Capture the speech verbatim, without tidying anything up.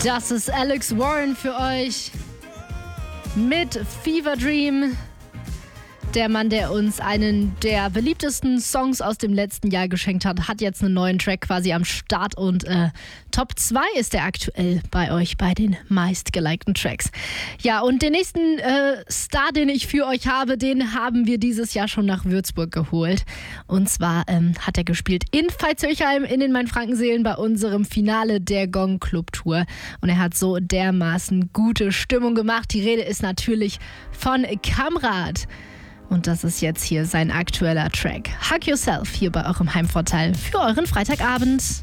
Das ist Alex Warren für euch mit Fever Dream. Der Mann, der uns einen der beliebtesten Songs aus dem letzten Jahr geschenkt hat, hat jetzt einen neuen Track quasi am Start und äh, Top zwei ist er aktuell bei euch bei den meistgelikten Tracks. Ja, und den nächsten äh, Star, den ich für euch habe, den haben wir dieses Jahr schon nach Würzburg geholt. Und zwar ähm, hat er gespielt in Veitshöchheim in den Mainfrankenseelen bei unserem Finale der Gong Club Tour. Und er hat so dermaßen gute Stimmung gemacht. Die Rede ist natürlich von Kamrat. Und das ist jetzt hier sein aktueller Track. Hug Yourself hier bei eurem Heimvorteil für euren Freitagabend.